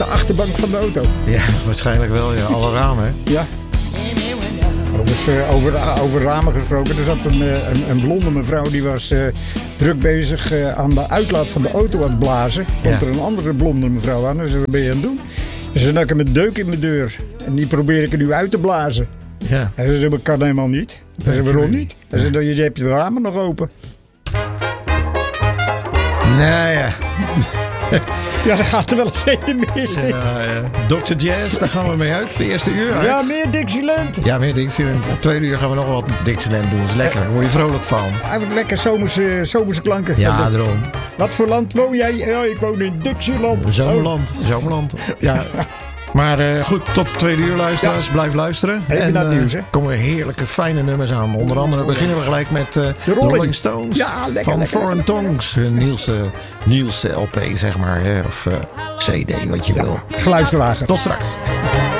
de achterbank van de auto. Ja, waarschijnlijk wel. Ja. Alle ramen. Ja. Over ramen gesproken. Er zat een blonde mevrouw die was druk bezig aan de uitlaat van de auto aan het blazen. Komt er een andere blonde mevrouw aan en zei, wat ben je aan het doen? Ze zei, ik heb een deuk in mijn deur. En die probeer ik er nu uit te blazen. Ja. Hij zei, dat kan helemaal niet. Hij zei, waarom niet? Hij zei, je hebt de ramen nog open. Nou ja. Ja, dan gaat er wel eens een mis. Ja. Dr. Jazz, daar gaan we mee uit. De eerste uur uit. Ja, meer Dixieland. Ja, meer Dixieland. Op 2 uur gaan we nog wat Dixieland doen. Dat is lekker. Daar word je vrolijk van. Eigenlijk lekker zomerse klanken. Ja, daarom. Wat voor land woon jij? Ja, ik woon in Dixieland. Zomerland. Ja. Maar goed, tot de 2 uur luisteraars. Ja. Blijf luisteren. Even naar het nieuws, hè. Komen weer heerlijke, fijne nummers aan. Onder andere beginnen we gelijk met de Rolling Stones. Ja, lekker. Van Foreign Tongues. Niels LP, zeg maar. Of CD, wat je wil. Geluidsdrager. Tot straks.